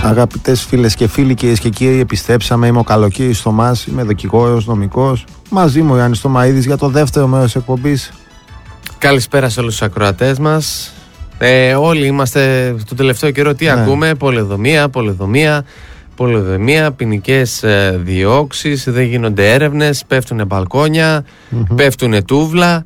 Αγαπητές φίλες και φίλοι, κυρίες και κύριοι, επιστρέψαμε. Είμαι ο Καλοκύρης Θωμάς, είμαι δικηγόρος, νομικός. Μαζί μου ο Ιωάννης Θωμαίδης για το δεύτερο μέρος της εκπομπής. Καλησπέρα σε όλους τους ακροατές μας. Όλοι είμαστε το τελευταίο καιρό τι ακούμε? Πολεοδομία, ποινικές διώξεις, δεν γίνονται έρευνες, πέφτουνε μπαλκόνια, πέφτουνε τούβλα.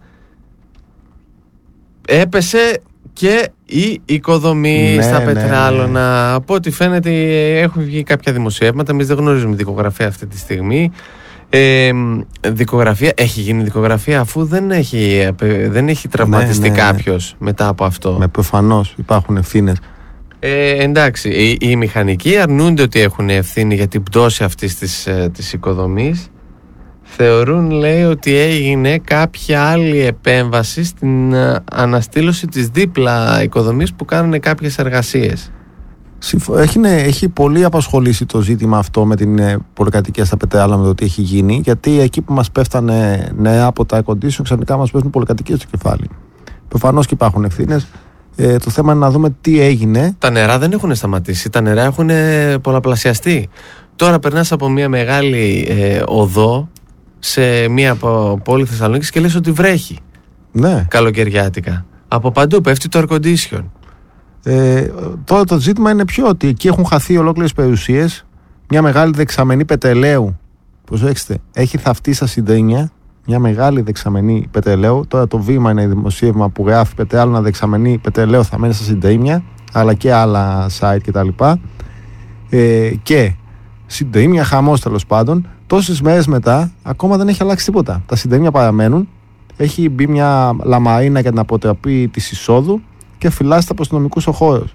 Έπεσε και η οικοδομή στα Πετράλωνα. Από ό,τι φαίνεται έχουν βγει κάποια δημοσιεύματα. Εμείς δεν γνωρίζουμε δικογραφία αυτή τη στιγμή. Δικογραφία, έχει γίνει δικογραφία αφού δεν έχει τραυματιστεί κάποιος μετά από αυτό? Προφανώς υπάρχουν ευθύνες. Εντάξει, οι μηχανικοί αρνούνται ότι έχουν ευθύνη για την πτώση αυτής της οικοδομής. Θεωρούν, λέει, ότι έγινε κάποια άλλη επέμβαση στην αναστήλωση της δίπλα οικοδομής που κάνουν κάποιες εργασίες. Έχει πολύ απασχολήσει το ζήτημα αυτό με την πολυκατοικία στα Πετράλωνα, με το τι έχει γίνει, γιατί εκεί που μας πέφτανε νέα από τα air condition, ξαφνικά μας πέφτουν πολυκατοικίες στο κεφάλι. Προφανώς και υπάρχουν ευθύνες. Το θέμα είναι να δούμε τι έγινε. Τα νερά δεν έχουν σταματήσει, τα νερά έχουν πολλαπλασιαστεί. Τώρα περνάς από μια μεγάλη οδό σε μια πόλη Θεσσαλονίκης και λες ότι βρέχει. Ναι. Καλοκαιριάτικα. Από παντού πέφτει το air condition. Τώρα το ζήτημα είναι ποιο? Ότι εκεί έχουν χαθεί ολόκληρες περιουσίες. Μια μεγάλη δεξαμενή πετρελαίου, προσέξτε, έχει θαυτεί στα συντρίμια. Μια μεγάλη δεξαμενή πετρελαίου. Τώρα το βήμα είναι δημοσίευμα που γράφει Πετράλωνα δεξαμενή πετρελαίου θα μένει στα συντρίμια, αλλά και άλλα site κτλ. Και συντρίμια, χαμός τέλος πάντων. Τόσες μέρες μετά ακόμα δεν έχει αλλάξει τίποτα. Τα συντρίμια παραμένουν. Έχει μπει μια λαμαρίνα για την αποτραπή της εισόδου και φυλάσσεται από αστυνομικούς ο χώρος.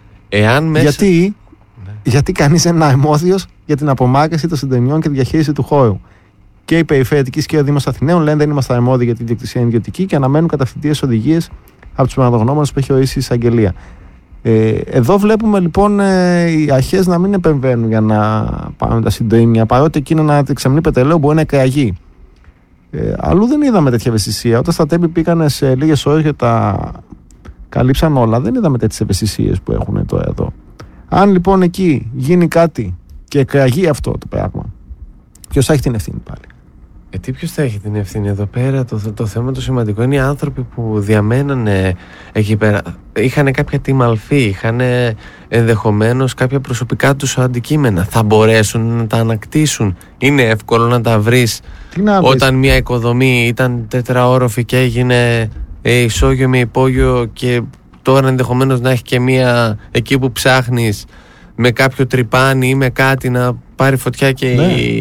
Γιατί κανείς δεν είναι αρμόδιος για την απομάκρυνση των συντριμιών και τη διαχείριση του χώρου. Και οι περιφερειακοί και ο Δήμος Αθηναίων λένε δεν είμαστε αρμόδιοι γιατί η ιδιοκτησία είναι ιδιωτική και αναμένουν κατευθυντήριες οδηγίες από τους πραγματογνώμονες που έχει ορίσει η εισαγγελία. Εδώ βλέπουμε λοιπόν οι αρχές να μην επεμβαίνουν για να πάνε τα συντρίμια, παρότι εκεί είναι ένα δεξαμενή πετρελαίου μπορεί να εκραγεί. Αλλού δεν είδαμε τέτοια ευαισθησία. Όταν στα τέμπη πήγανε σε λίγες ώρες και τα καλύψαν όλα, δεν είδαμε τέτοιες ευαισθησίες που έχουν τώρα εδώ. Αν λοιπόν εκεί γίνει κάτι και εκραγεί αυτό το πράγμα, ποιος θα έχει την ευθύνη πάλι? Ποιος θα έχει την ευθύνη εδώ πέρα? Το θέμα το σημαντικό είναι οι άνθρωποι που διαμένανε εκεί πέρα. Είχαν κάποια τιμαλφή, είχαν ενδεχομένως κάποια προσωπικά τους αντικείμενα. Θα μπορέσουν να τα ανακτήσουν? Είναι εύκολο να τα βρεις όταν μια οικοδομή ήταν τετραόροφη και έγινε ισόγειο με υπόγειο και τώρα ενδεχομένως να έχει και μια εκεί που ψάχνεις με κάποιο τρυπάνι ή με κάτι να πάρει φωτιά και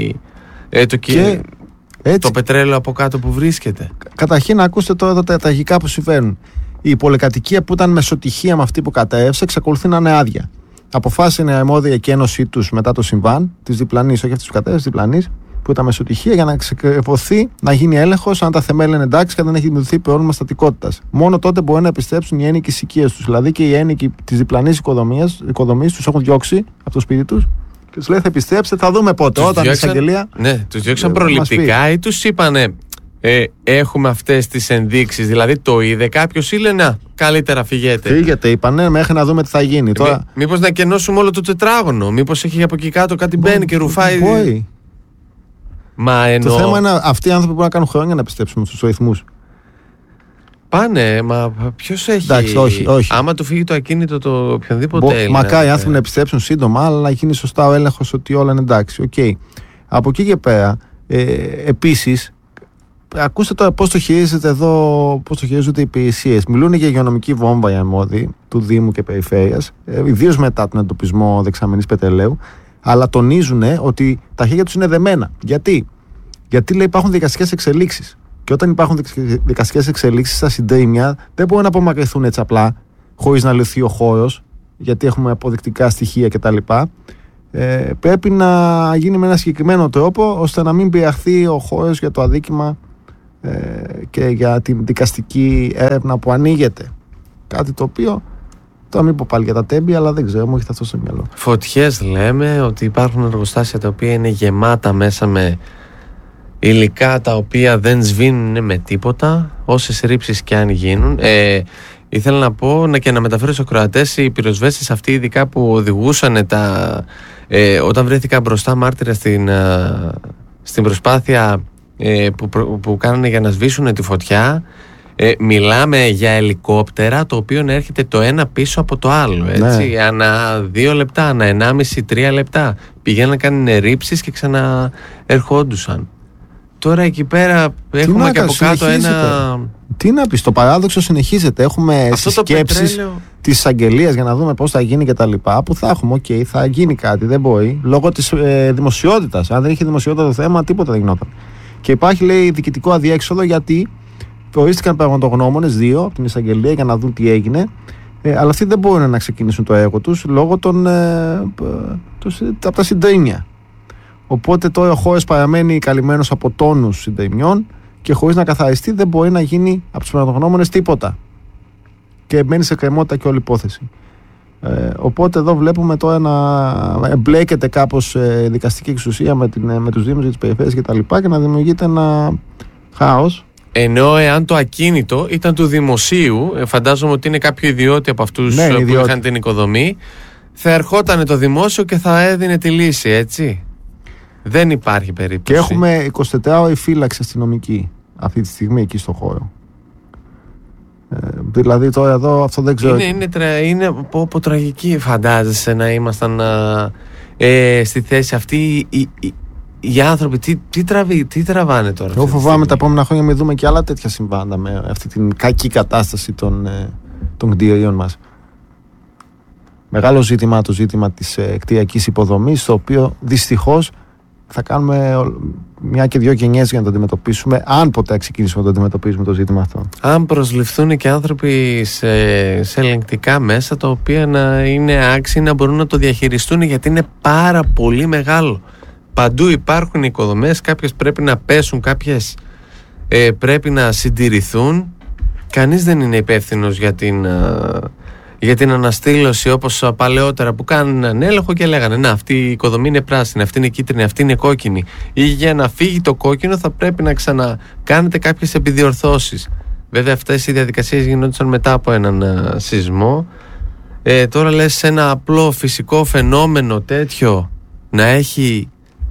το πετρέλαιο από κάτω που βρίσκεται. Καταρχήν ακούστε τώρα τα τραγικά που συμβαίνουν. Η πολυκατοικία που ήταν μεσοτυχία με αυτή που κατέρευσε εξακολουθεί να είναι άδεια. Αποφάσισε η αρμόδια εκένωσή τους μετά το συμβάν της διπλανής, όχι αυτής που κατέρευσε, της διπλανής, που ήταν μεσοτυχία, για να ξεκρεφωθεί, να γίνει έλεγχος αν τα θεμέλια είναι εντάξει και δεν έχει δημιουργηθεί πρόβλημα στατικότητας. Μόνο τότε μπορεί να επιστρέψουν οι ένοικοι στις οικίες τους. Δηλαδή και οι ένοικοι της διπλανής οικοδομής τους έχουν διώξει από το σπίτι τους. Και τους λέει θα επιστρέψετε, θα δούμε πότε. Όταν η εισαγγελία. Ναι, τους διώξαν προληπτικά ή τους είπανε έχουμε αυτές τις ενδείξεις? Δηλαδή το είδε κάποιος ή λένε καλύτερα φυγέτε? Φύγετε, είπανε, μέχρι να δούμε τι θα γίνει. Τώρα... Μήπως να κενώσουμε όλο το τετράγωνο? Μήπως έχει από εκεί κάτω κάτι μπαίνει και ρουφάει? Μπορεί. Το θέμα είναι αυτοί οι άνθρωποι που μπορούν να κάνουν χρόνια να επιστρέψουν στους ρυθμούς. Πάνε, μα ποιος έχει? Εντάξει, όχι. Άμα του φύγει το ακίνητο το οποιονδήποτε Έλληνα. Μακάρι οι άνθρωποι να επιστρέψουν σύντομα, αλλά να γίνει σωστά ο έλεγχος ότι όλα είναι εντάξει. Okay. Από εκεί και πέρα, επίσης, ακούστε τώρα πώς το χειρίζεται εδώ, πώς το χειρίζονται οι υπηρεσίες. Μιλούν για υγειονομική βόμβα οι αρμόδιοι του Δήμου και Περιφέρειας, ιδίως μετά τον εντοπισμό δεξαμενής πετρελαίου, αλλά τονίζουν ότι τα χέρια τους είναι δεμένα. Γιατί λέει υπάρχουν δικαστικές εξελίξεις. Και όταν υπάρχουν δικαστικές εξελίξεις στα συντρίμια, δεν μπορούν να απομακρυνθούν έτσι απλά, χωρίς να λυθεί ο χώρος, γιατί έχουμε αποδεικτικά στοιχεία κτλ. Πρέπει να γίνει με ένα συγκεκριμένο τρόπο, ώστε να μην πειραχθεί ο χώρος για το αδίκημα και για την δικαστική έρευνα που ανοίγεται. Κάτι το οποίο, τώρα μην πω πάλι για τα τέμπη, αλλά δεν ξέρω, μου έχει αυτό στο μυαλό. Φωτιές λέμε, ότι υπάρχουν εργοστάσια τα οποία είναι γεμάτα μέσα με υλικά τα οποία δεν σβήνουν με τίποτα, όσες ρήψεις και αν γίνουν. ήθελα να πω και να μεταφέρω στους ακροατές, οι πυροσβέστες αυτοί ειδικά που οδηγούσαν όταν βρέθηκαν μπροστά μάρτυρες στην προσπάθεια που κάνανε για να σβήσουν τη φωτιά, μιλάμε για ελικόπτερα το οποίο έρχεται το ένα πίσω από το άλλο, έτσι, ναι. Ανά 2 λεπτά, ανά 1,5-3 λεπτά πηγαίναν, κάνουν ρήψεις και ξαναερχόντουσαν. Τώρα εκεί πέρα έχουμε και από κάτω ένα... Τι να πεις, το παράδοξο συνεχίζεται. Έχουμε συσκέψεις της εισαγγελίας για να δούμε πώς θα γίνει και τα λοιπά, που θα έχουμε, θα γίνει κάτι, δεν μπορεί, λόγω της δημοσιότητας. Αν δεν είχε δημοσιότητα το θέμα, τίποτα δεν γινόταν. Και υπάρχει, λέει, διοικητικό αδιέξοδο, γιατί ορίστηκαν πραγματογνώμονες 2 από την εισαγγελία για να δουν τι έγινε, αλλά αυτοί δεν μπορούν να ξεκινήσουν το έργο τους λόγω από τα συντρίμμια. Οπότε τώρα ο χώρος παραμένει καλυμμένος από τόνους συντριμμιών και χωρίς να καθαριστεί δεν μπορεί να γίνει από τους πραγματογνώμονες τίποτα. Και μένει σε κρεμότητα και όλη υπόθεση. Οπότε εδώ βλέπουμε τώρα να εμπλέκεται κάπως δικαστική εξουσία με τους δήμους και τις περιφέρειες και να δημιουργείται ένα χάος. Ενώ εάν το ακίνητο ήταν του δημοσίου, φαντάζομαι ότι είναι κάποιο ιδιώτη από αυτούς που είχαν την οικοδομή, θα ερχόταν το δημόσιο και θα έδινε τη λύση, έτσι. Δεν υπάρχει περίπτωση. Και έχουμε 24ωρη φύλαξη αστυνομική αυτή τη στιγμή εκεί στο χώρο. Δηλαδή τώρα εδώ αυτό δεν ξέρω. Είναι από τραγική. Φαντάζεσαι να ήμασταν στη θέση αυτή οι άνθρωποι. Τι τραβάνε τώρα? Εγώ φοβάμαι τα επόμενα χρόνια μην δούμε και άλλα τέτοια συμβάντα με αυτή την κακή κατάσταση των κτηρίων μας. Μεγάλο ζήτημα το ζήτημα της κτηριακής υποδομής, το οποίο δυστυχώς θα κάνουμε 1 και 2 γενιές για να το αντιμετωπίσουμε, αν ποτέ ξεκινήσουμε να το αντιμετωπίσουμε το ζήτημα αυτό. Αν προσληφθούν και άνθρωποι σε ελεγκτικά μέσα, τα οποία να είναι άξιοι να μπορούν να το διαχειριστούν, γιατί είναι πάρα πολύ μεγάλο. Παντού υπάρχουν οικοδομές, κάποιες πρέπει να πέσουν, κάποιες πρέπει να συντηρηθούν. Κανείς δεν είναι υπεύθυνος για την αναστήλωση, όπως παλαιότερα που κάνουν έναν έλεγχο και λέγανε να, αυτή η οικοδομή είναι πράσινη, αυτή είναι κίτρινη, αυτή είναι κόκκινη, ή για να φύγει το κόκκινο θα πρέπει να ξανακάνετε κάποιες επιδιορθώσεις. Βέβαια αυτές οι διαδικασίες γινόντουσαν μετά από έναν σεισμό. Τώρα λες ένα απλό φυσικό φαινόμενο τέτοιο να έχει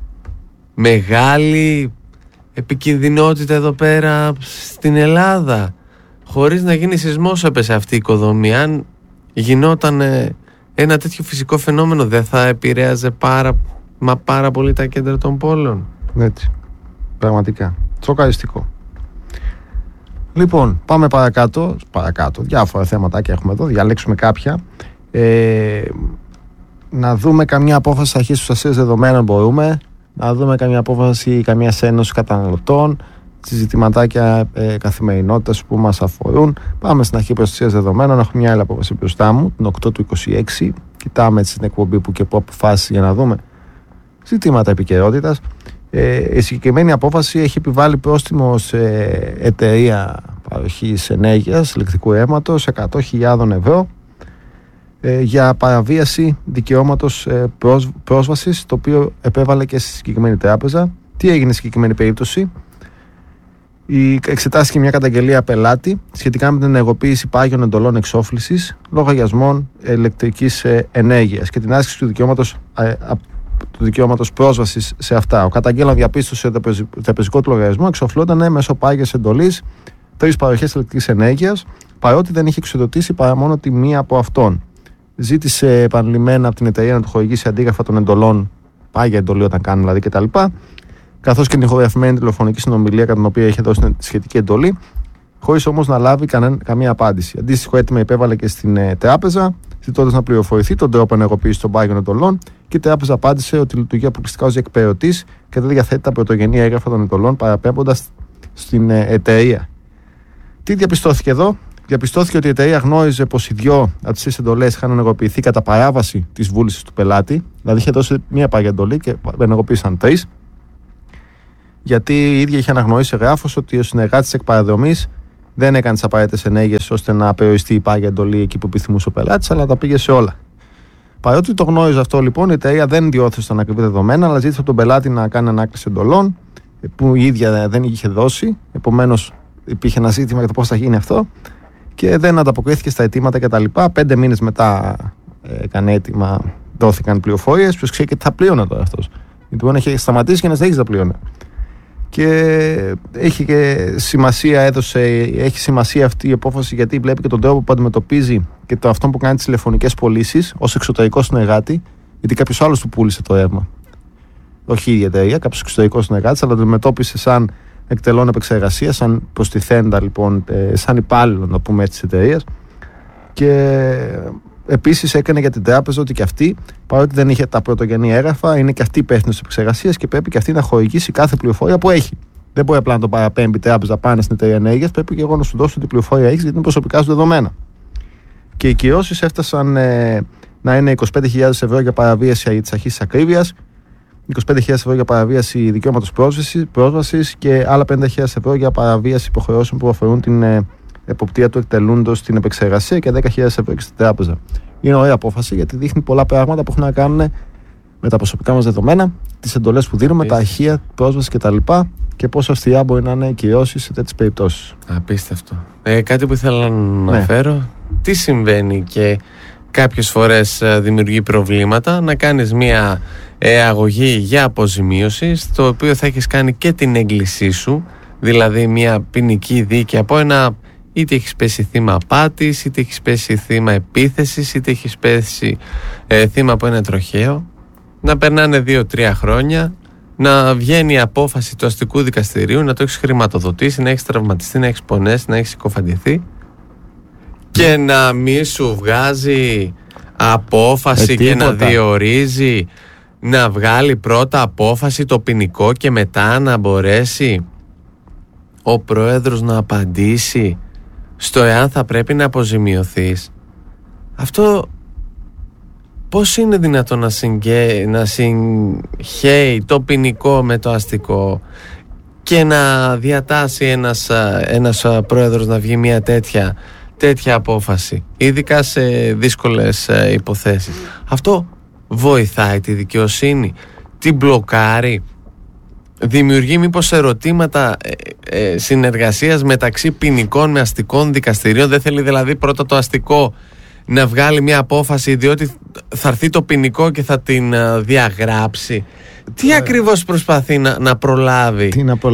μεγάλη επικινδυνότητα εδώ πέρα στην Ελλάδα, χωρίς να γίνει σεισμός έπεσε αυτή η οικοδομή. Αν γινόταν ένα τέτοιο φυσικό φαινόμενο, δεν θα επηρέαζε πάρα πολύ τα κέντρα των πόλεων? Έτσι, πραγματικά τσοκαριστικό. Λοιπόν, πάμε παρακάτω, διάφορα θέματάκια έχουμε εδώ, διαλέξουμε κάποια. Να δούμε καμιά απόφαση αρχής προστασίας δεδομένων, μπορούμε να δούμε καμιά απόφαση καμία ένωση καταναλωτών, ζητηματάκια καθημερινότητας που μας αφορούν. Πάμε στην αρχή προστασίας δεδομένων. Έχω μια άλλη απόφαση μπροστά μου, την 8 του 26. Κοιτάμε στην εκπομπή που και που αποφάσισε για να δούμε ζητήματα επικαιρότητας. Η συγκεκριμένη απόφαση έχει επιβάλει πρόστιμο σε εταιρεία παροχής ενέργειας ηλεκτρικού ρεύματος 100.000 ευρώ για παραβίαση δικαιώματος πρόσβασης, το οποίο επέβαλε και στη συγκεκριμένη τράπεζα. Τι έγινε στη συγκεκριμένη περίπτωση? Εξετάστηκε μια καταγγελία πελάτη σχετικά με την ενεργοποίηση πάγιων εντολών εξόφλησης λογαριασμών ηλεκτρικής ενέργειας και την άσκηση του δικαιώματος πρόσβασης σε αυτά. Ο καταγγέλλον διαπίστωσε ότι το τραπεζικό του λογαριασμό εξοφλόταν μέσω πάγιας εντολής 3 παροχές ηλεκτρικής ενέργειας, παρότι δεν είχε εξοδοτήσει παρά μόνο τη μία από αυτών. Ζήτησε επανειλημμένα από την εταιρεία να του χορηγήσει αντίγραφα των εντολών, πάγια εντολή όταν κάνουν δηλαδή κτλ., καθώς και την ηχογραφημένη τηλεφωνική συνομιλία κατά την οποία είχε δώσει τη σχετική εντολή, χωρίς όμως να λάβει καμία απάντηση. Αντίστοιχο αίτημα υπέβαλε και στην τράπεζα, ζητώντας να πληροφορηθεί τον τρόπο ενεργοποίησης των πάγιων εντολών, και η τράπεζα απάντησε ότι λειτουργεί αποκλειστικά ως διεκπαιρεωτής και δεν διαθέτει τα πρωτογενή έγγραφα των εντολών, παραπέμποντας στην εταιρεία. Τι διαπιστώθηκε εδώ? Διαπιστώθηκε ότι η εταιρεία γνώριζε πως οι 2 από τις εντολές είχαν ενεργοποιηθεί κατά παράβαση της βούλησης του πελάτη, δηλαδή είχε δώσει μία πάγια εντολή και ενεργοποίησαν 3. Γιατί η ίδια είχε αναγνωρίσει γράφος ότι ο συνεργάτης της εκπαραδρομής δεν έκανε τις απαραίτητες ενέργειες ώστε να περιοριστεί η πάγια εντολή εκεί που επιθυμούσε ο πελάτης, αλλά τα πήγε σε όλα. Παρότι το γνώριζε αυτό, λοιπόν, η εταιρεία δεν διόρθωσε τα ανακριβή δεδομένα, αλλά ζήτησε από τον πελάτη να κάνει ανάκληση εντολών που η ίδια δεν είχε δώσει. Επομένως, υπήρχε ένα ζήτημα για το πώς θα γίνει αυτό. και δεν ανταποκρίθηκε στα αιτήματα κτλ. 5 μήνες μετά έκανε αίτημα, δόθηκαν πληροφορίες. Ποιος ξέρει και τι θα πλήρωνε τώρα αυτός. Γιατί μπορεί να έχει σταματήσει και να συνεχίσει να πλήρωνε. Και έχει και σημασία, έχει σημασία αυτή η απόφαση, γιατί βλέπει και τον τρόπο που αντιμετωπίζει και το αυτό που κάνει τις τηλεφωνικές πωλήσεις ως εξωτερικό συνεργάτη, γιατί κάποιος άλλος του πούλησε το ρεύμα. Όχι η ίδια εταιρεία, κάποιος εξωτερικός συνεργάτης, αλλά το αντιμετώπισε σαν εκτελών επεξεργασία, σαν προστιθέντα λοιπόν, σαν υπάλληλο, να πούμε έτσι, της εταιρείας. Και επίσης έκανε για την τράπεζα ότι και αυτή, παρότι δεν είχε τα πρωτογενή έγγραφα, είναι και αυτή υπεύθυνος της επεξεργασίας και πρέπει και αυτή να χορηγήσει κάθε πληροφορία που έχει. Δεν μπορεί απλά να το παραπέμπει η τράπεζα πάνω στην εταιρεία ενέργειας, πρέπει και εγώ να σου δώσω την πληροφορία έχεις, γιατί είναι προσωπικά σου δεδομένα. Και οι κυρώσεις έφτασαν να είναι 25.000 ευρώ για παραβίαση της αρχής της ακρίβειας, 25.000 ευρώ για παραβίαση δικαιώματος πρόσβασης και άλλα 50.000 ευρώ για παραβίαση υποχρεώσεων που αφορούν την εποπτεία του εκτελούντος στην επεξεργασία και 10.000 ευρώ και στην τράπεζα. Είναι ωραία απόφαση, γιατί δείχνει πολλά πράγματα που έχουν να κάνουν με τα προσωπικά μας δεδομένα, τις εντολές που δίνουμε, τα αρχεία πρόσβαση κτλ. Και πόσο αυστηρά μπορεί να είναι οι κυρώσεις σε τέτοιες περιπτώσεις. Απίστευτο. Κάτι που ήθελα να αναφέρω, τι συμβαίνει και κάποιες φορές δημιουργεί προβλήματα να κάνεις μια αγωγή για αποζημίωση, στο οποίο θα έχεις κάνει και την έγκλησή σου, δηλαδή μια ποινική δίκη από ένα, είτε έχεις πέσει θύμα απάτης, είτε έχεις πέσει θύμα επίθεσης, είτε έχεις πέσει θύμα από ένα τροχαίο, να περνάνε 2-3 χρόνια, να βγαίνει η απόφαση του αστικού δικαστηρίου, να το έχεις χρηματοδοτήσει, να έχεις τραυματιστεί, να έχεις πονέσει, να έχεις συκοφαντηθεί και να μη σου βγάζει απόφαση και να διορίζει, να βγάλει πρώτα απόφαση το ποινικό και μετά να μπορέσει ο πρόεδρος να απαντήσει στο εάν θα πρέπει να αποζημιωθείς. Αυτό πώς είναι δυνατόν να συγχέει το ποινικό με το αστικό και να διατάσει ένας πρόεδρος να βγει μια τέτοια απόφαση, ειδικά σε δύσκολες υποθέσεις? Αυτό βοηθάει τη δικαιοσύνη, την μπλοκάρει, δημιουργεί μήπως ερωτήματα συνεργασίας μεταξύ ποινικών με αστικών δικαστηρίων? Δεν θέλει δηλαδή πρώτα το αστικό να βγάλει μια απόφαση, διότι θα έρθει το ποινικό και θα την διαγράψει? Τι ακριβώς προσπαθεί να προλάβει,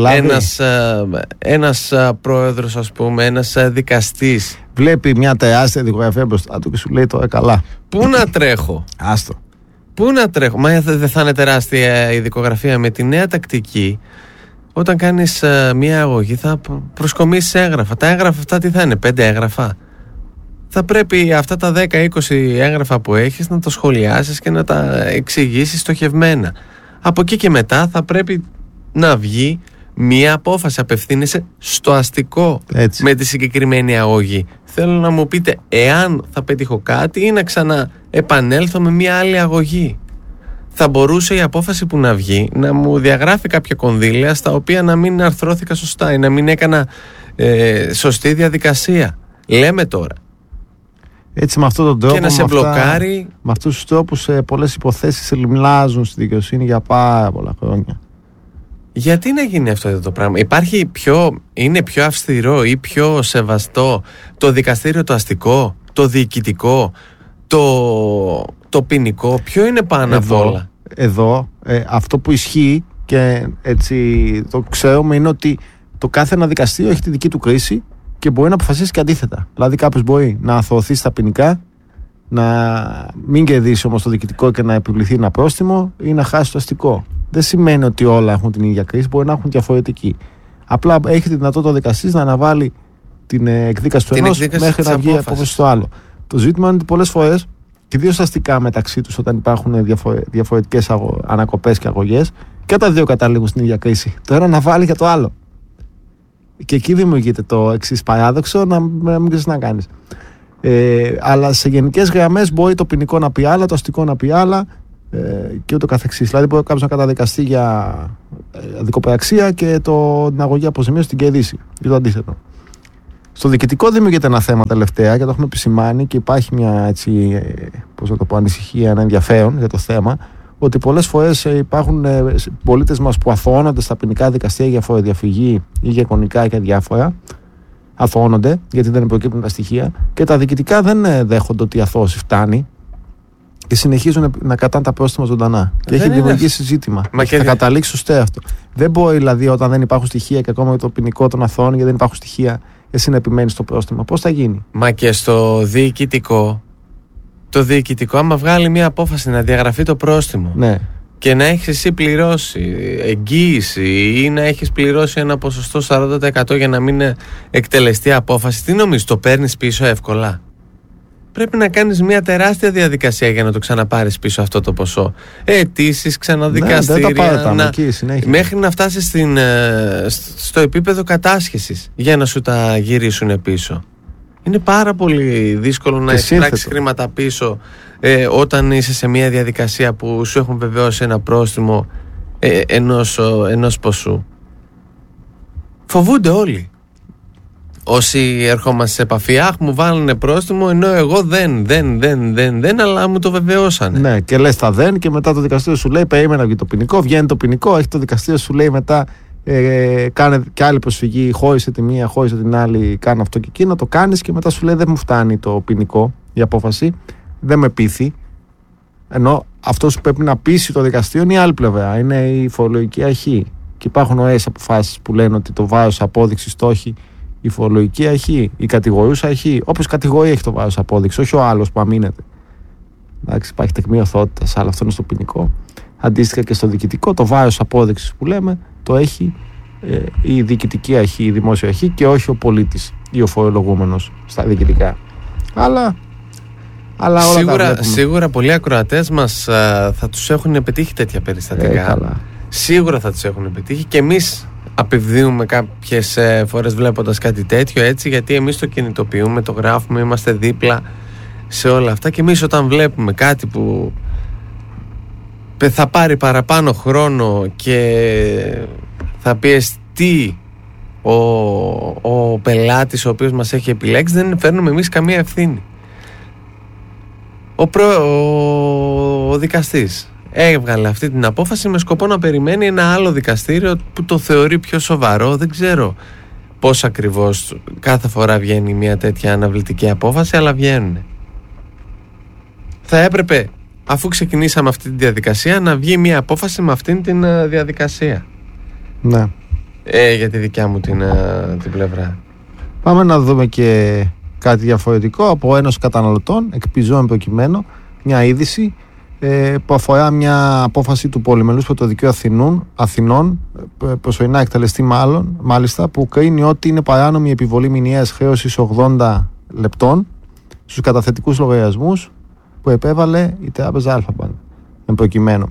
ένας πρόεδρος, ας πούμε, ένας δικαστής? Βλέπει μια τεράστια δικογραφία μπροστά του και σου λέει τώρα καλά. Πού να τρέχω? Άστο. Πού να τρέχω? Μα δεν θα είναι τεράστια η δικογραφία? Με τη νέα τακτική, όταν κάνεις μια αγωγή, θα προσκομίσεις έγγραφα. Τα έγγραφα αυτά τι θα είναι? 5 έγγραφα? Θα πρέπει αυτά τα 10-20 έγγραφα που έχεις να τα σχολιάσεις και να τα εξηγήσεις στοχευμένα. Από εκεί και μετά θα πρέπει να βγει μία απόφαση. Απευθύνεσαι στο αστικό. Έτσι. Με τη συγκεκριμένη αγωγή. Θέλω να μου πείτε εάν θα πετύχω κάτι ή να ξαναεπανέλθω με μία άλλη αγωγή. Θα μπορούσε η απόφαση που να βγει να μου διαγράφει κάποια κονδύλια στα οποία να μην αρθρώθηκα σωστά ή να μην έκανα σωστή διαδικασία. Λέμε τώρα. Έτσι, με αυτόν τον τρόπο, και να σε μπλοκάρει. Με αυτούς τους τρόπους πολλές υποθέσεις ελιμνάζουν στη δικαιοσύνη για πάρα πολλά χρόνια. Γιατί να γίνει αυτό εδώ το πράγμα? Είναι πιο αυστηρό ή πιο σεβαστό το δικαστήριο το αστικό, το διοικητικό, το ποινικό? Ποιο είναι πάνω απ' όλα? Εδώ αυτό που ισχύει και έτσι το ξέρουμε είναι ότι το κάθε ένα δικαστήριο έχει τη δική του κρίση και μπορεί να αποφασίσει και αντίθετα. Δηλαδή κάποιος μπορεί να αθωωωθεί στα ποινικά, να μην κερδίσει όμως το διοικητικό και να επιβληθεί ένα πρόστιμο ή να χάσει το αστικό. Δεν σημαίνει ότι όλα έχουν την ίδια κρίση, μπορεί να έχουν διαφορετική. Απλά έχει τη δυνατότητα ο δικαστής να αναβάλει την εκδίκαση του ενός μέχρι να βγει απόφαση στο άλλο. Το ζήτημα είναι ότι πολλές φορές, και ιδίως αστικά μεταξύ τους, όταν υπάρχουν διαφορετικές ανακοπές και αγωγές, και τα δύο καταλήγουν στην ίδια κρίση. Το ένα αναβάλει για το άλλο. Και εκεί δημιουργείται το εξής παράδοξο, να μην ξέρεις να κάνεις. Αλλά σε γενικές γραμμές μπορεί το ποινικό να πει άλλα, το αστικό να πει άλλα και ούτω καθεξής. Δηλαδή μπορεί κάποιος να καταδικαστεί για αδικοπραξία και την αγωγή αποζημίωση την κερδίσει ή το αντίθετο. Στο διοικητικό δημιουργείται ένα θέμα τελευταία και το έχουμε επισημάνει και υπάρχει μια έτσι, ανησυχία, ένα ενδιαφέρον για το θέμα, ότι πολλές φορές υπάρχουν πολίτες μας που αθωώνονται στα ποινικά δικαστήρια για φοροδιαφυγή ή για εικονικά και διάφορα, αθωώνονται, γιατί δεν προκύπτουν τα στοιχεία, και τα διοικητικά δεν δέχονται ότι η αθώωση φτάνει και συνεχίζουν να κρατάνε τα πρόστιμα ζωντανά. Και έχει δημιουργήσει ζήτημα. Θα καταλήξει σωστά αυτό. Δεν μπορεί δηλαδή όταν δεν υπάρχουν στοιχεία και ακόμα το ποινικό των αθώων, γιατί δεν υπάρχουν στοιχεία, εσύ να επιμένεις στο πρόστιμο. Πώς θα γίνει? Μα και στο διοικητικό, το διοικητικό, άμα βγάλει μια απόφαση να διαγραφεί το πρόστιμο, ναι, και να έχεις εσύ πληρώσει εγγύηση ή να έχεις πληρώσει ένα ποσοστό 40% για να μην εκτελεστεί απόφαση, τι νομίζεις, το παίρνεις πίσω εύκολα? Πρέπει να κάνεις μια τεράστια διαδικασία για να το ξαναπάρεις πίσω αυτό το ποσό. Αιτήσεις, ξαναδικαστήρια, δεν τα πάρε, εκεί, μέχρι να φτάσεις στο επίπεδο κατάσχεσης για να σου τα γυρίσουν πίσω. Είναι πάρα πολύ δύσκολο να εξtrάξεις χρήματα πίσω όταν είσαι σε μια διαδικασία που σου έχουν βεβαιώσει ένα πρόστιμο ενός ποσού. Φοβούνται όλοι. Όσοι ερχόμαστε σε επαφή, μου βάλανε πρόστιμο, ενώ εγώ δεν, αλλά μου το βεβαιώσανε. Ναι, και λες τα δεν, και μετά το δικαστήριο σου λέει περίμενα βγει το ποινικό, βγαίνει το ποινικό, έχει το δικαστήριο σου λέει μετά κάνε και άλλη προσφυγή, χώρισε τη μία, χώρισε την άλλη, κάνε αυτό και εκείνο, το κάνεις και μετά σου λέει δεν μου φτάνει το ποινικό, η απόφαση, δεν με πείθει. Ενώ αυτό που πρέπει να πείσει το δικαστήριο είναι η άλλη πλευρά, είναι η φορολογική αρχή. Και υπάρχουν ωραίες αποφάσεις που λένε ότι το βάρος απόδειξης το έχει η φορολογική αρχή, η κατηγορούσα αρχή. Όποιος κατηγορεί έχει το βάρος απόδειξης, όχι ο άλλος που αμήνεται. Εντάξει, υπάρχει τεκμηριωθότητας, αλλά αυτό είναι στο ποινικό. Αντίστοιχα και στο διοικητικό, το βάρος απόδειξης που λέμε το έχει η διοικητική αρχή, η δημόσια αρχή, και όχι ο πολίτης ή ο φορολογούμενος στα διοικητικά. Αλλά όλα σίγουρα πολλοί ακροατές μας θα τους έχουν πετύχει τέτοια περιστατικά. Σίγουρα θα τους έχουν πετύχει και εμείς απευδίουμε κάποιες φορές βλέποντας κάτι τέτοιο, έτσι, γιατί εμείς το κινητοποιούμε, το γράφουμε, είμαστε δίπλα σε όλα αυτά, και εμείς όταν βλέπουμε κάτι που θα πάρει παραπάνω χρόνο και θα πιεστεί ο πελάτης ο οποίος μας έχει επιλέξει, δεν φέρνουμε εμείς καμία ευθύνη. Ο δικαστής έβγαλε αυτή την απόφαση με σκοπό να περιμένει ένα άλλο δικαστήριο που το θεωρεί πιο σοβαρό. Δεν ξέρω πώς ακριβώς κάθε φορά βγαίνει μια τέτοια αναβλητική απόφαση, αλλά βγαίνουν. Θα έπρεπε, αφού ξεκινήσαμε αυτή τη διαδικασία, να βγει μια απόφαση με αυτήν την διαδικασία. Ναι. Για τη δικιά μου την πλευρά. Πάμε να δούμε και κάτι διαφορετικό από Ένωση Καταναλωτών, εκπιζών προκειμένου, μια είδηση που αφορά μια απόφαση του Πολυμελούς Πρωτοδικείου Αθηνών, προσωρινά εκτελεστή μάλιστα, που κρίνει ότι είναι παράνομη η επιβολή μηνιαίας χρέωσης 80 λεπτών στους καταθετικούς λογαριασμούς που επέβαλε η τράπεζα Αλφα-Μπανκ. Εν προκειμένου.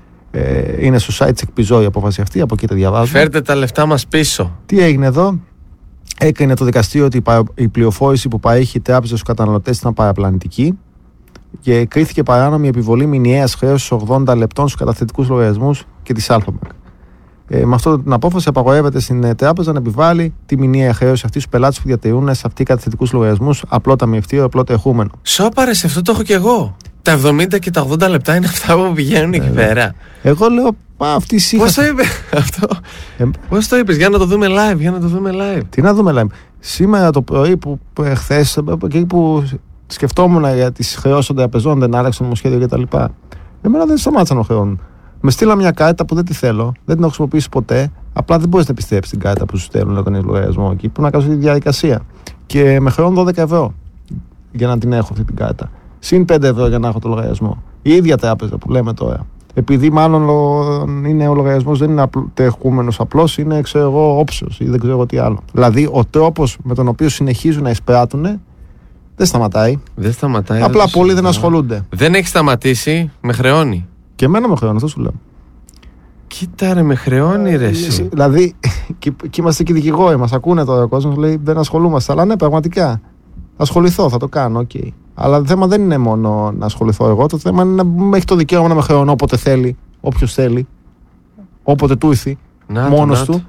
Είναι στο site της εκπιζώ η απόφαση αυτή, από εκεί τα διαβάζουμε. Φέρτε τα λεφτά μας πίσω. Τι έγινε εδώ? Έκρινε το δικαστήριο ότι η πληροφόρηση που παρέχει η τράπεζα στους καταναλωτές ήταν παραπλανητική και κρίθηκε παράνομη η επιβολή μηνιαίας χρέωσης 80 λεπτών στους καταθετικούς λογαριασμούς και της Αλφα-Μπανκ. Με αυτό την απόφαση απαγορεύεται στην τράπεζα να επιβάλλει τη μηνιαία χρέωση αυτή στους πελάτες που διατηρούν σε αυτή καταθετικούς λογαριασμούς απλό ταμιευτήριο, απλό τεχούμενο. Σώπαρες, αυτό το έχω κι εγώ. Τα 70 και τα 80 λεπτά είναι αυτά που πηγαίνουν εκεί πέρα. Εγώ λέω, αυτή η σύγχυση. Πώς το είπε αυτό? Πώς το είπες? Για να το δούμε live, Τι να δούμε live? Σήμερα το πρωί που χθες, εκεί που σκεφτόμουν για τις χρεώσεις των τραπεζών, δεν άλλαξε το νομοσχέδιο κτλ. Εμένα δεν σταμάτησαν να χρεώνουν. Με στείλα μια κάρτα που δεν τη θέλω, δεν την έχω χρησιμοποιήσει ποτέ. Απλά δεν μπορείς να επιστρέψεις την κάρτα που σου στέλνουν όταν είναι λογαριασμό εκεί. Πρέπει να κάνω τη διαδικασία. Και με χρεώνουν 12 ευρώ για να την έχω αυτή την κάρτα. Συν 5 ευρώ για να έχω το λογαριασμό. Η ίδια τράπεζα που λέμε τώρα. Επειδή μάλλον είναι ο λογαριασμός δεν είναι τεχούμενος απλώς, είναι ξέρω εγώ όψιος ή δεν ξέρω τι άλλο. Δηλαδή ο τρόπος με τον οποίο συνεχίζουν να εισπράττουν δεν σταματάει. Απλά πολλοί δεν ασχολούνται. Δεν έχει σταματήσει, με χρεώνει. Και εμένα με χρεώνει, αυτό σου λέω. Κοίτα ρε, με χρεώνει ρε εσύ. Δηλαδή, και είμαστε και δικηγόροι, μας ακούνε τώρα ο κόσμος, λέει δεν ασχολούμαστε. Αλλά ναι, πραγματικά. Θα ασχοληθώ, θα το κάνω, okay. Αλλά το θέμα δεν είναι μόνο να ασχοληθώ εγώ. Το θέμα είναι να έχει το δικαίωμα να με χρεώνει όποτε θέλει, όποιος θέλει, όποτε του ήρθει, μόνος του.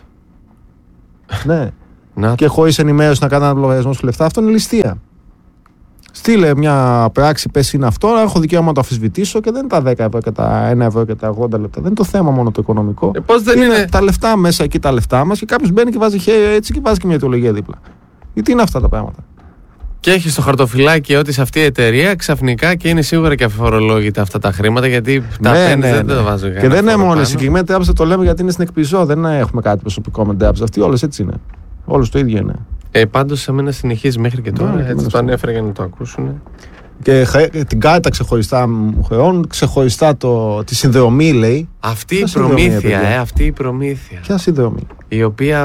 Ναι. Και χωρίς ενημέρωση να κάνει ένα λογαριασμό σου λεφτά, αυτό είναι ληστεία. Στείλε μια πράξη, πες είναι αυτό, έχω δικαίωμα να το αμφισβητήσω και δεν είναι τα 10 ευρώ και τα 1 ευρώ και τα 80 λεπτά. Δεν είναι το θέμα μόνο το οικονομικό. Πώς δεν είναι τα λεφτά μέσα εκεί, τα λεφτά μας, και κάποιος μπαίνει και βάζει χέρι έτσι και βάζει και μια αιτιολογία δίπλα. Γιατί είναι αυτά τα πράγματα. Και έχει στο χαρτοφυλάκι ότι σε αυτή η εταιρεία ξαφνικά και είναι σίγουρα και αφορολόγητα αυτά τα χρήματα, γιατί τα παίρνει, δεν το βάζω. Και δεν είναι μόνο η συγκεκριμένη τράπεζα, το λέμε γιατί είναι στην εκπιζό. Δεν έχουμε κάτι προσωπικό με την τράπεζα. Αυτοί όλες έτσι είναι. Όλους το ίδιο είναι. Πάντως σε μένα συνεχίζει μέχρι και τώρα. Έτσι το ανέφερα για να το ακούσουν. Και την κάρτα ξεχωριστά μου χρεώνουν, ξεχωριστά τη συνδρομή, λέει. Αυτή η προμήθεια, αυτή η προμήθεια. Ποια συνδρομή? Η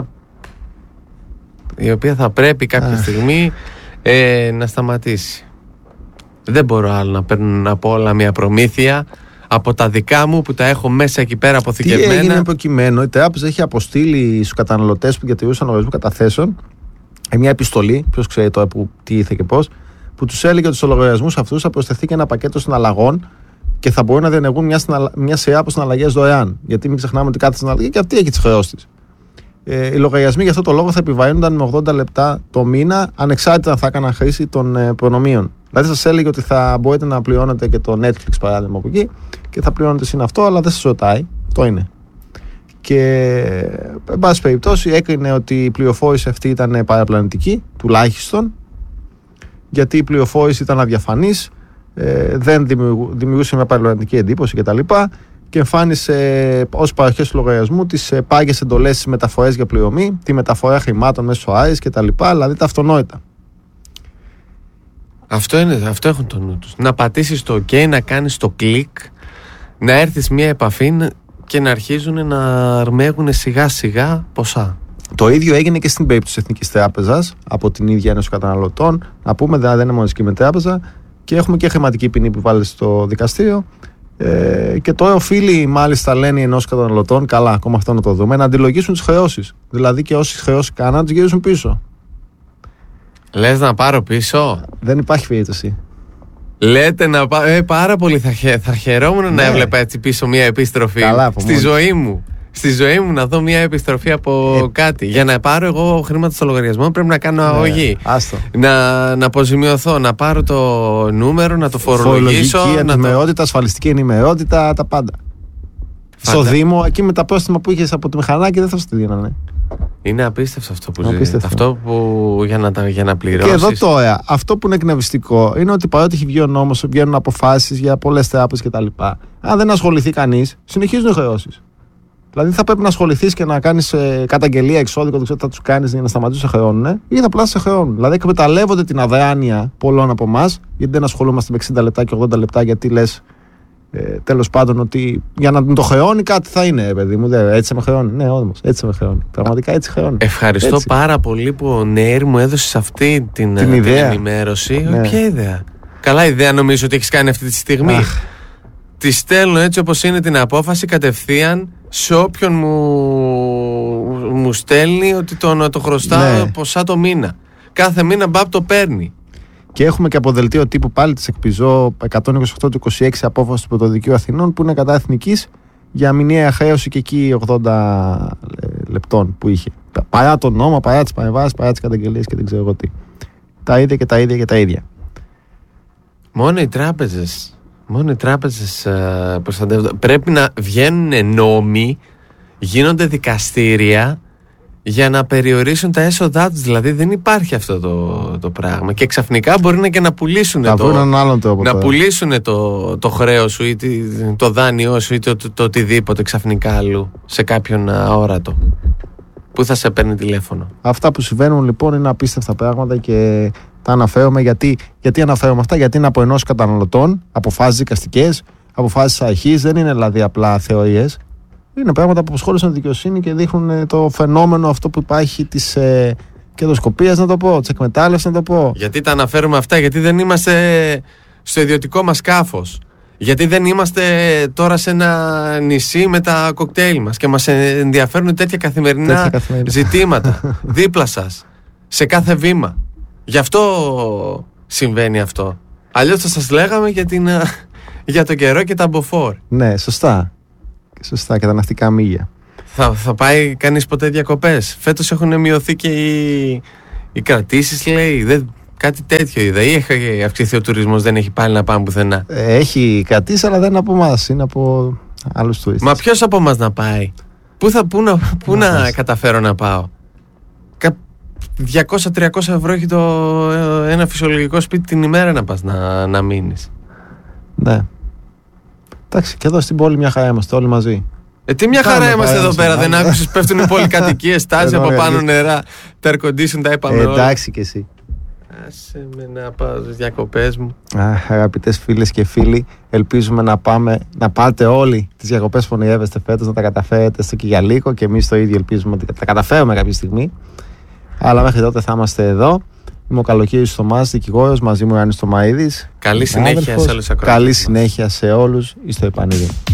οποία θα πρέπει κάποια στιγμή να σταματήσει. Δεν μπορώ άλλο να παίρνω από όλα μια προμήθεια από τα δικά μου που τα έχω μέσα εκεί πέρα αποθηκευμένα. Τι έγινε προκειμένου? Η τράπεζα έχει αποστείλει στους καταναλωτές που διατηρούσαν λογαριασμό καταθέσεων μια επιστολή, ποιος ξέρει τώρα τι ήρθε και πώς, που τους έλεγε ότι στους λογαριασμούς αυτούς θα προσθεθεί και ένα πακέτο συναλλαγών και θα μπορούν να διενεργούν μια σειρά από συναλλαγές δωρεάν. Γιατί μην ξεχνάμε ότι κάθε συναλλαγή και αυτή έχει τις χρεώσεις της. Οι λογαριασμοί για αυτό το λόγο θα επιβαρύνονταν με 80 λεπτά το μήνα, ανεξάρτητα αν θα έκαναν χρήση των προνομίων. Δηλαδή, σας έλεγε ότι θα μπορείτε να πληρώνετε και το Netflix παράδειγμα από εκεί και θα πληρώνετε συν αυτό, αλλά δεν σας ρωτάει. Αυτό είναι. Και εν πάση περιπτώσει έκρινε ότι η πληροφόρηση αυτή ήταν παραπλανητική, τουλάχιστον, γιατί η πληροφόρηση ήταν αδιαφανής, δεν δημιουργούσε μια παραπλανητική εντύπωση κτλ. Και εμφάνισε ως παροχές του λογαριασμού τις πάγιες εντολές στις μεταφορές για πληρωμή, τη μεταφορά χρημάτων μέσω άρης κτλ. Δηλαδή τα αυτονόητα. Αυτό έχουν το νου τους. Να πατήσεις το OK, να κάνεις το κλικ, να έρθεις μια επαφή και να αρχίζουν να αρμέγουν σιγά σιγά ποσά. Το ίδιο έγινε και στην περίπτωση της Εθνικής Τράπεζας από την ίδια Ένωση Καταναλωτών. Να πούμε, δεν είναι μόνο με τράπεζα και έχουμε και χρηματική ποινή που βάλει στο δικαστήριο. Και τώρα οφείλει, μάλιστα, λένε οι ενώσεις καταναλωτών, καλά, ακόμα αυτό να το δούμε, να αντιλογήσουν τις χρεώσεις. Δηλαδή και όσες χρεώσεις κάναν, να τις γυρίσουν πίσω. Λες να πάρω πίσω? Δεν υπάρχει περίπτωση. Λέτε να πάρω. Πάρα πολύ θα χαιρόμουν να έβλεπα έτσι πίσω μια επιστροφή. Καλά, στη ζωή μου. Στη ζωή μου να δω μια επιστροφή από κάτι. Για να πάρω εγώ χρήματα στο λογαριασμό πρέπει να κάνω αγωγή. Να αποζημιωθώ, να πάρω το νούμερο, να το φορολογήσω. Φορολογική ενημερότητα, ασφαλιστική ενημερότητα, τα πάντα. Στο Δήμο, εκεί με τα πρόστιμα που είχες από τη μηχανάκι δεν θα σου τη δίνανε. Είναι απίστευτο αυτό που ζει. Αυτό που για να πληρώσεις. Και εδώ τώρα, αυτό που είναι εκνευριστικό είναι ότι παρότι έχει βγει ο νόμος, βγαίνουν αποφάσεις για πολλές τράπεζες κτλ. Αν δεν ασχοληθεί κανείς, συνεχίζουν οι χρεώσεις. Δηλαδή θα πρέπει να ασχοληθείς και να κάνεις καταγγελία εξώδικο, δεν ξέρω τι θα τους κάνεις για να σταματήσουν να σε χρεώνουν, ή θα πλάσεις σε χρεώνουν. Δηλαδή εκμεταλλεύονται την αδράνεια πολλών από εμάς, γιατί δεν ασχολούμαστε με 60 λεπτά και 80 λεπτά, γιατί λες τέλος πάντων ότι για να το χρεώνει κάτι θα είναι, παιδί μου. Έτσι με χρεώνει. Ναι, όμως, έτσι με χρεώνει. Πραγματικά έτσι χρεώνει. Ευχαριστώ πάρα πολύ που ο Νέιρ μου έδωσε αυτή την ενημέρωση. Ναι. Ποια ιδέα? Καλά ιδέα νομίζω ότι έχεις κάνει αυτή τη στιγμή. Τη στέλνω έτσι όπως είναι την απόφαση κατευθείαν σε όποιον μου στέλνει ότι το χρωστάω ποσά το μήνα. Κάθε μήνα μπαπ το παίρνει. Και έχουμε και από δελτίο τύπου πάλι της εκπιζώ 128 του 26 απόφαση του Πρωτοδικείου Αθηνών που είναι κατά εθνικής για μηνιαία χρέωση και εκεί 80 λεπτών που είχε. Παρά τον νόμο, παρά τις παρεμβάσεις, παρά τις καταγγελίες και δεν ξέρω εγώ τι. Τα ίδια και τα ίδια και τα ίδια. Μόνο οι τράπεζες προστατεύονται. Πρέπει να βγαίνουν νόμοι, γίνονται δικαστήρια για να περιορίσουν τα έσοδά τους. Δηλαδή δεν υπάρχει αυτό το πράγμα. Και ξαφνικά μπορεί και να πουλήσουν το χρέος σου ή το δάνειό σου ή το οτιδήποτε ξαφνικά αλλού σε κάποιον αόρατο που θα σε παίρνει τηλέφωνο. Αυτά που συμβαίνουν λοιπόν είναι απίστευτα πράγματα και τα αναφέρομαι γιατί αναφέρομαι αυτά, γιατί είναι από ενώσεις καταναλωτών, αποφάσεις δικαστικές, αποφάσεις αρχής, δεν είναι δηλαδή απλά θεωρίες. Είναι πράγματα που απασχόλησαν τη δικαιοσύνη και δείχνουν το φαινόμενο αυτό που υπάρχει της κερδοσκοπίας, να το πω, της εκμετάλλευσης, να το πω. Γιατί τα αναφέρουμε αυτά? Γιατί δεν είμαστε στο ιδιωτικό μας σκάφος. Γιατί δεν είμαστε τώρα σε ένα νησί με τα κοκτέιλ μας και μας ενδιαφέρουν τέτοια καθημερινά ζητήματα δίπλα σας, σε κάθε βήμα. Γι' αυτό συμβαίνει αυτό. Αλλιώς θα σας λέγαμε για το καιρό και τα μποφόρ. Ναι, σωστά. Σωστά, και τα ναυτικά μύγια. Θα πάει κανείς ποτέ διακοπές? Φέτος έχουν μειωθεί και οι κρατήσεις, λέει. Κάτι τέτοιο είδα. Ή έχει αυξηθεί ο τουρισμός, δεν έχει πάλι να πάμε πουθενά? Έχει κρατήσει, αλλά δεν είναι από εμάς, είναι από άλλους τουρίστες. Μα ποιος από εμάς να πάει? Πού να καταφέρω να πάω? 200-300 ευρώ έχει ένα φυσιολογικό σπίτι την ημέρα να πας να μείνεις. Ναι. Εντάξει, και εδώ στην πόλη μια χαρά είμαστε όλοι μαζί. Τι μια χαρά είμαστε εδώ πέρα, δεν άκουσες πέφτουν οι πολυκατοικίες, στάζει από πάνω νερά, τα air condition τα είπαμε όλα. Εντάξει και εσύ. Άσε με να πάω στις διακοπές μου. Αγαπητές φίλες και φίλοι, ελπίζουμε να πάτε όλοι τις διακοπές που ονειρεύεστε φέτος, να τα καταφέρετε στο Κυριακό, και εμείς το ίδιο ελπίζουμε ότι τα καταφέρουμε κάποια στιγμή. Αλλά μέχρι τότε θα είμαστε εδώ. Είμαι ο Καλοκαίρης Θωμάς, δικηγόρος, μαζί μου ο Γιάννης Θωμαίδης. Καλή συνέχεια σε όλους τους ακροατές. Καλή συνέχεια σε όλους, εις το επανίδι.